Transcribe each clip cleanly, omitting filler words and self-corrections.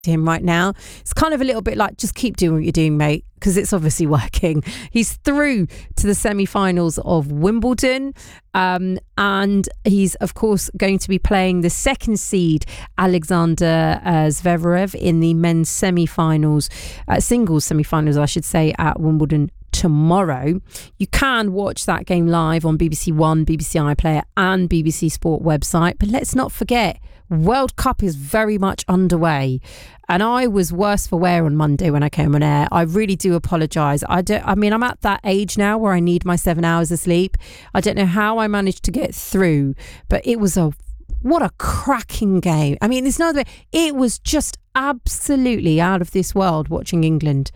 to him right now. It's kind of a little bit like, just keep doing what you're doing, mate, because it's obviously working. He's through to the semi-finals of Wimbledon, and he's of course going to be playing the second seed Alexander Zverev in the men's semi-finals, singles semi-finals I should say, at Wimbledon tomorrow. You can watch that game live on BBC One, BBC iPlayer and BBC Sport website. But let's not forget, World Cup is very much underway, and I was worse for wear on Monday when I came on air. I really do apologise. I mean, I'm at that age now where I need my 7 hours of sleep. I don't know how I managed to get through, but it was what a cracking game. I mean, there's no other way. It was just absolutely out of this world watching England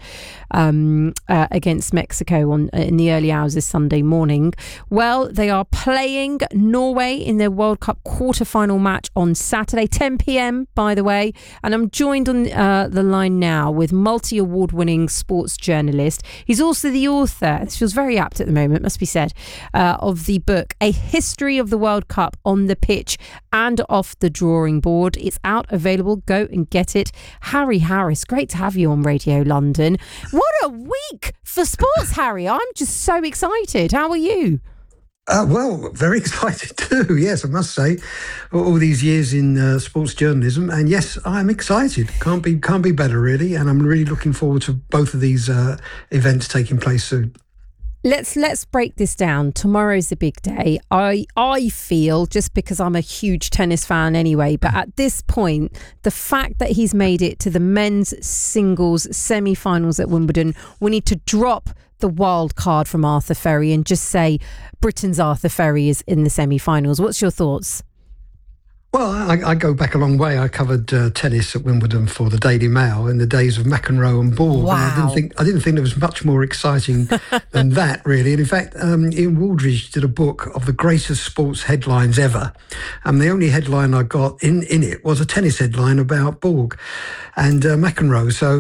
against Mexico in the early hours of Sunday morning. Well, they are playing Norway in their World Cup quarter-final match on Saturday, 10 p.m, by the way. And I'm joined on the line now with multi-award-winning sports journalist. He's also the author, this feels very apt at the moment, must be said, of the book A History of the World Cup on the Pitch and Off the Drawing Board. It's out, available, go and get it. Harry Harris, great to have you on Radio London. What a week for sports, Harry. I'm just so excited. How are you? Well, very excited too. Yes, I must say, all these years in sports journalism, and yes, I'm excited. Can't be better, really. And I'm really looking forward to both of these events taking place soon. Let's break this down. Tomorrow's the big day. I feel, just because I'm a huge tennis fan anyway, but at this point, the fact that he's made it to the men's singles semi-finals at Wimbledon, we need to drop the wild card from Arthur Ferry and just say Britain's Arthur Ferry is in the semi-finals. What's your thoughts? Well, I go back a long way. I covered tennis at Wimbledon for the Daily Mail in the days of McEnroe and Borg. Wow. And I didn't think there was much more exciting than that, really. And in fact, Ian Wooldridge did a book of the greatest sports headlines ever. And the only headline I got in it was a tennis headline about Borg and McEnroe. So,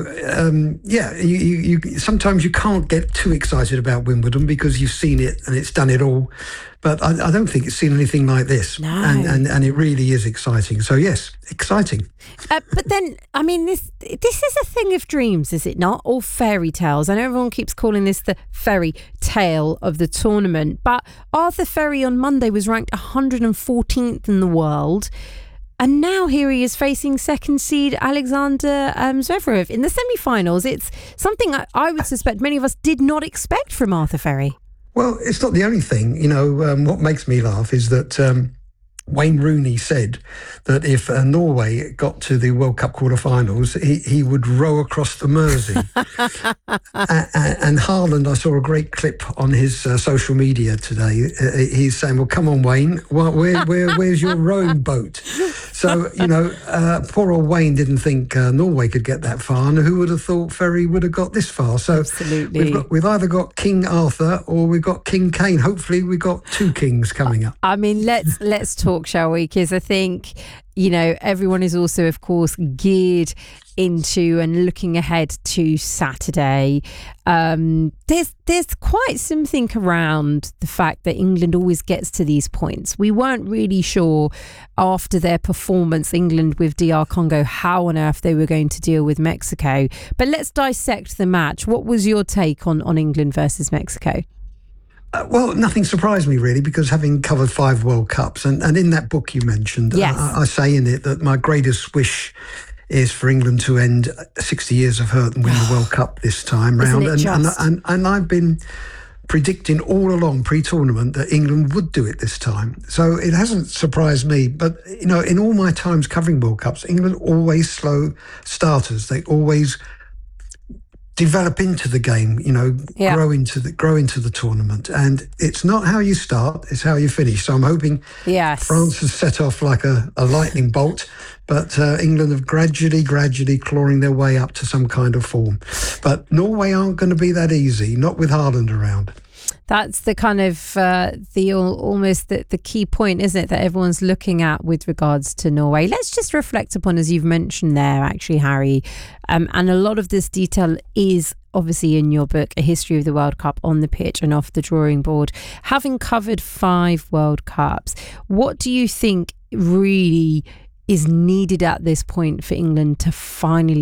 you sometimes you can't get too excited about Wimbledon because you've seen it and it's done it all. But I don't think it's seen anything like this. No. And it really is exciting. So, yes, exciting. But then, I mean, this is a thing of dreams, is it not? Or fairy tales. I know everyone keeps calling this the fairy tale of the tournament. But Arthur Ferry on Monday was ranked 114th in the world. And now here he is facing second seed Alexander Zverev in the semi-finals. It's something I would suspect many of us did not expect from Arthur Ferry. Well, it's not the only thing. You know, what makes me laugh is that Wayne Rooney said that if Norway got to the World Cup quarterfinals, he would row across the Mersey. And Haaland, I saw a great clip on his social media today. He's saying, "Well, come on, Wayne, where's your rowing boat?" So, you know, poor old Wayne didn't think Norway could get that far, and who would have thought Ferry would have got this far? So absolutely. We've either got King Arthur or we've got King Kane. Hopefully we've got two kings coming up. I mean, let's talk, shall we? Because I think, you know, everyone is also, of course, geared into and looking ahead to Saturday. There's quite something around the fact that England always gets to these points. We weren't really sure after their performance, England with DR Congo, how on earth they were going to deal with Mexico. But let's dissect the match. What was your take on England versus Mexico? Well, nothing surprised me really, because having covered 5 World Cups, and in that book you mentioned, yes. I say in it that my greatest wish is for England to end 60 years of hurt and win the World Cup this time round. And I've been predicting all along pre-tournament that England would do it this time. So it hasn't surprised me. But, you know, in all my times covering World Cups, England always slow starters. They always develop into the game, you know, grow into the tournament. And it's not how you start, it's how you finish. So I'm hoping France has set off like a lightning bolt, but England have gradually clawing their way up to some kind of form. But Norway aren't going to be that easy, not with Haaland around. That's the kind of almost the key point, isn't it, that everyone's looking at with regards to Norway. Let's just reflect upon, as you've mentioned there, actually, Harry, and a lot of this detail is obviously in your book, A History of the World Cup on the Pitch and Off the Drawing Board. Having covered 5 World Cups, what do you think really is needed at this point for England to finally